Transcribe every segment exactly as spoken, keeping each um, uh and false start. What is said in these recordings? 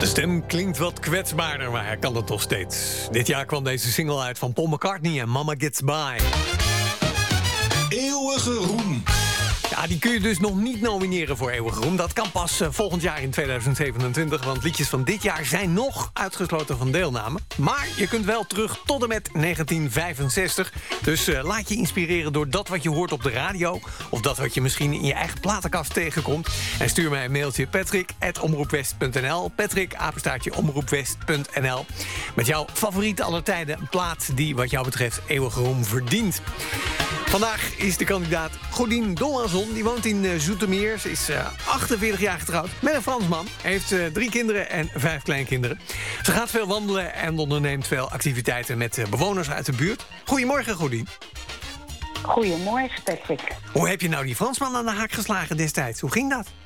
De stem klinkt wat kwetsbaarder, maar hij kan het nog steeds. Dit jaar kwam deze single uit van Paul McCartney en Mama Gets By. Eeuwige roem. Ja, die kun je dus nog niet nomineren voor Eeuwige Roem. Dat kan pas uh, volgend jaar in tweeduizend zevenentwintig... want liedjes van dit jaar zijn nog uitgesloten van deelname. Maar je kunt wel terug tot en met negentien vijfenzestig. Dus uh, laat je inspireren door dat wat je hoort op de radio... of dat wat je misschien in je eigen platenkast tegenkomt. En stuur mij een mailtje patrick at omroepwest punt n l. Patrick, apenstaartje, omroepwest punt n l. Met jouw favoriete aller tijden, een plaat die wat jou betreft Eeuwige Roem verdient. Vandaag is de kandidaat Godien Dolazon. Die woont in uh, Zoetermeer. Ze is uh, achtenveertig jaar getrouwd met een Fransman. Heeft uh, drie kinderen en vijf kleinkinderen. Ze gaat veel wandelen en onderneemt veel activiteiten met uh, bewoners uit de buurt. Goedemorgen, Godien. Goedemorgen, Patrick. Hoe heb je nou die Fransman aan de haak geslagen destijds? Hoe ging dat?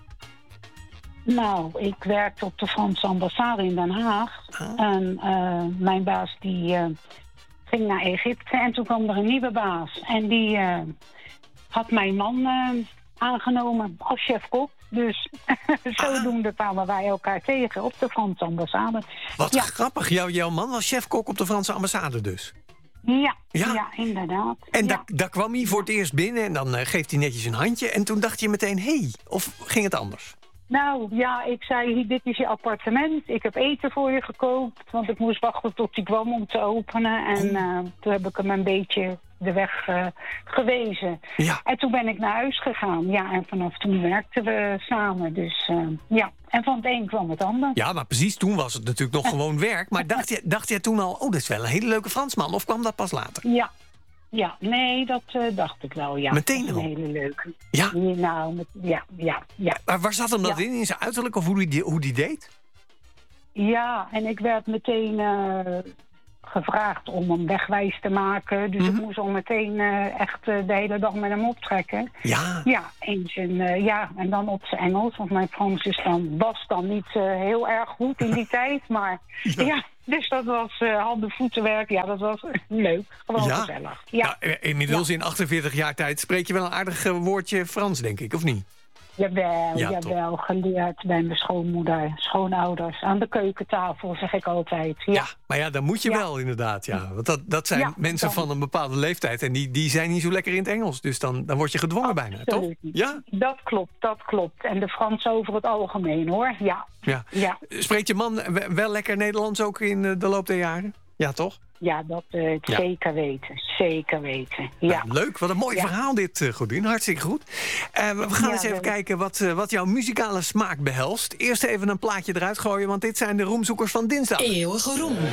Nou, ik werkte op de Franse ambassade in Den Haag. Ah. En uh, mijn baas die... Uh, ging naar Egypte en toen kwam er een nieuwe baas. En die uh, had mijn man uh, aangenomen als chef-kok. Dus zodoende kwamen wij elkaar tegen op de Franse ambassade. Wat ja. grappig. Jou, jouw man was chef-kok op de Franse ambassade dus? Ja, ja? ja inderdaad. En ja. daar, daar kwam hij voor het eerst binnen en dan uh, geeft hij netjes een handje. En toen dacht je meteen, hé, hey, of ging het anders? Nou, ja, ik zei, dit is je appartement. Ik heb eten voor je gekookt. Want ik moest wachten tot hij kwam om te openen. En uh, toen heb ik hem een beetje de weg uh, gewezen. Ja. En toen ben ik naar huis gegaan. Ja, en vanaf toen werkten we samen. Dus uh, ja, en van het een kwam het ander. Ja, maar precies, toen was het natuurlijk nog gewoon werk. Maar dacht je, dacht jij toen al, oh, dat is wel een hele leuke Fransman? Of kwam dat pas later? Ja. Ja, nee, dat uh, dacht ik wel, ja. Meteen al? Een hele leuke. Ja? Nou, met, ja, ja, ja. Maar waar zat hem dat ja. in? In zijn uiterlijk of hoe die, hoe die deed? Ja, en ik werd meteen uh, gevraagd om hem wegwijs te maken. Dus mm-hmm. ik moest al meteen uh, echt uh, de hele dag met hem optrekken. Ja? Ja, en, zijn, uh, ja, en dan op zijn Engels. Want mijn Frans is dan, was dan niet uh, heel erg goed in die tijd. Maar ja... ja. Dus dat was uh, handen voetenwerk. Ja, dat was leuk. Gewoon ja. gezellig. Ja. Nou, inmiddels ja. in achtenveertig jaar tijd spreek je wel een aardig uh, woordje Frans, denk ik, of niet? Jawel, ja, jawel. Geleerd bij mijn schoonmoeder, schoonouders. Aan de keukentafel, zeg ik altijd. Ja, ja maar ja, dan moet je ja. wel inderdaad, ja. Want dat, dat zijn ja, mensen dan. van een bepaalde leeftijd. En die, die zijn niet zo lekker in het Engels. Dus dan, dan word je gedwongen Absoluut. bijna, toch? Ja? Dat klopt, dat klopt. En de Frans over het algemeen, hoor. Ja. Ja. ja. Spreekt je man wel lekker Nederlands ook in de loop der jaren? Ja, toch? Ja, dat uh, ja. zeker weten. Zeker weten, ja. Nou, leuk, wat een mooi ja. verhaal dit, uh, Godien. Hartstikke goed. Uh, we gaan ja, eens even leuk. kijken wat, uh, wat jouw muzikale smaak behelst. Eerst even een plaatje eruit gooien, want dit zijn de roemzoekers van dinsdag. Eeuwige Roem.